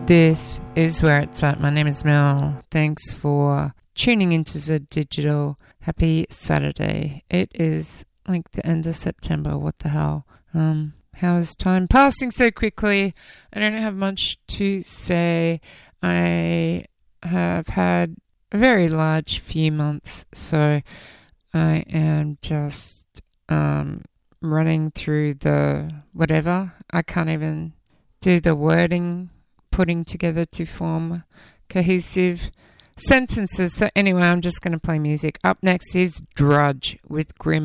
This is where it's at. My name is Mel. Thanks for tuning into the digital. Happy Saturday. It is like the end of September. What the hell? How is time passing so quickly? I don't have much to say. I have had a very large few months, so I am just running through the whatever. I can't even do the wording, putting together to form cohesive sentences. So anyway, I'm just going to play music. Up next is Drudge with Grim